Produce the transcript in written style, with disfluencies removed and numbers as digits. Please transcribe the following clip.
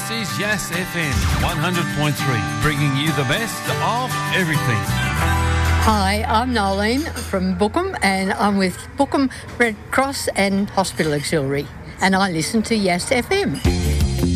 This is Yass FM 100.3, bringing you the best of everything. Hi, I'm Nolene from Bookham, and I'm with Bookham Red Cross and Hospital Auxiliary, and I listen to Yass FM.